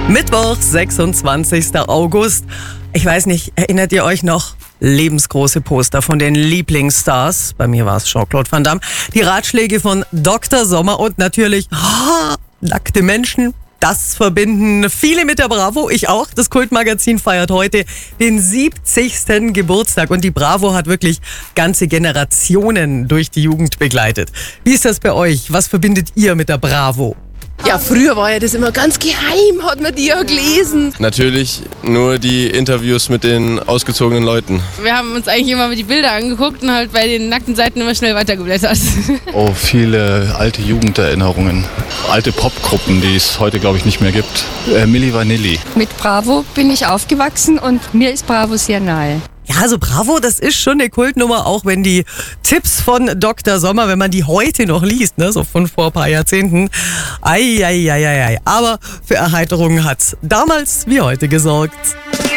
Mittwoch, 26. August. Ich weiß nicht, erinnert ihr euch noch? Lebensgroße Poster von den Lieblingsstars. Bei mir war es Jean-Claude Van Damme. Die Ratschläge von Dr. Sommer und natürlich nackte Menschen. Das verbinden viele mit der Bravo, ich auch. Das Kultmagazin feiert heute den 70. Geburtstag und die Bravo hat wirklich ganze Generationen durch die Jugend begleitet. Wie ist das bei euch? Was verbindet ihr mit der Bravo? Ja, früher war ja das immer ganz geheim, hat man die ja gelesen. Natürlich nur die Interviews mit den ausgezogenen Leuten. Wir haben uns eigentlich immer die Bilder angeguckt und halt bei den nackten Seiten immer schnell weitergeblättert. Oh, viele alte Jugenderinnerungen. Alte Popgruppen, die es heute, glaube ich, nicht mehr gibt. Milli Vanilli. Mit Bravo bin ich aufgewachsen und mir ist Bravo sehr nahe. Ja, also Bravo, das ist schon eine Kultnummer, auch wenn die Tipps von Dr. Sommer, wenn man die heute noch liest, ne, so von vor ein paar Jahrzehnten, aber für Erheiterung hat's damals wie heute gesorgt.